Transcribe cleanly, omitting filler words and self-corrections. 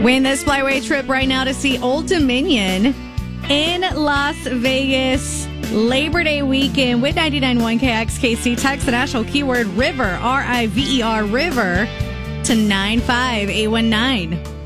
Win this Flyway trip right now to see Old Dominion in Las Vegas. Labor Day weekend with 99.1 KXKC. Text the national keyword RIVER, RIVER, River to 95819.